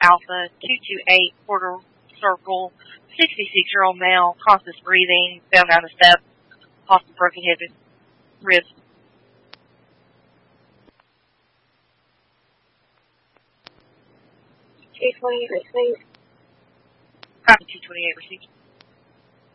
Alpha 228 quarter circle, 66-year-old male, conscious breathing, fell down the steps, possible broken hip and ribs. Two 28 received. Copy 228 received.